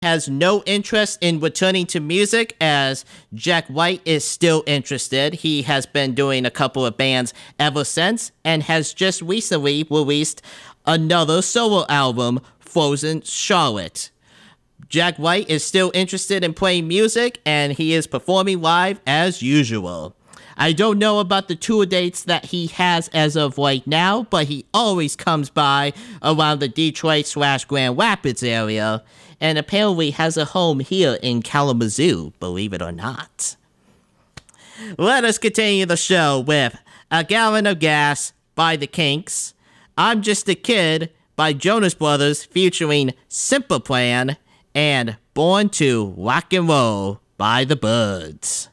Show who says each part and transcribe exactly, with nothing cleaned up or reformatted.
Speaker 1: has no interest in returning to music, as Jack White is still interested. He has been doing a couple of bands ever since and has just recently released another solo album, Frozen Charlotte. Jack White is still interested in playing music, and he is performing live as usual. I don't know about the tour dates that he has as of right now, but he always comes by around the Detroit slash Grand Rapids area, and apparently has a home here in Kalamazoo, believe it or not. Let us continue the show with A Gallon of Gas by The Kinks, I'm Just a Kid by Jonas Brothers featuring Simple Plan, and Born to Rock and Roll by The Byrds.